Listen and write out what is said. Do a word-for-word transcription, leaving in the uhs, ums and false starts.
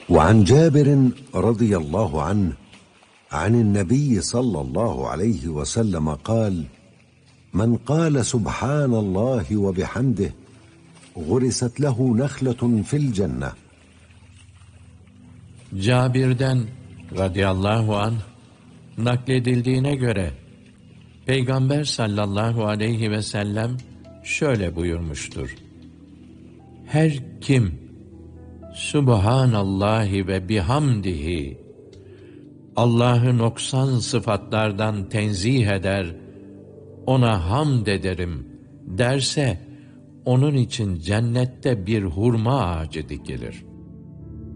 وعن جابر رضي الله عنه عن النبي صلى الله عليه وسلم قال: من قال سبحان الله وبحمده غرست له نخلة في الجنة. Cabir'den radıyallahu anh nakledildiğine göre Peygamber sallallahu aleyhi ve sellem şöyle buyurmuştur: her kim Subhanallahi ve bihamdihi, Allah'ı noksan sıfatlardan tenzih eder, ona hamd ederim derse, onun için cennette bir hurma ağacı dikilir.